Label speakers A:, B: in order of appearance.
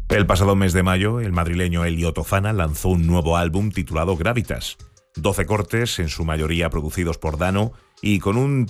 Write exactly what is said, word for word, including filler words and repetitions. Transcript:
A: El pasado mes de mayo, el madrileño Elio Tozana lanzó un nuevo álbum titulado Gravitas. doce cortes, en su mayoría producidos por Dano, y con un